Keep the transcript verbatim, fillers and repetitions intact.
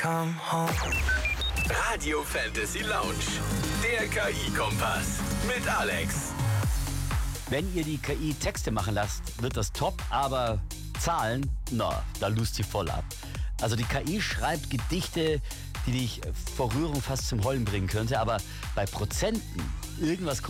Come home. Radio Fantasy Lounge, der K I-Kompass mit Alex. Wenn ihr die K I Texte machen lasst, wird das top, aber Zahlen, na, da lust sie voll ab. Also die K I schreibt Gedichte, die dich vor Rührung fast zum Heulen bringen könnte, aber bei Prozenten irgendwas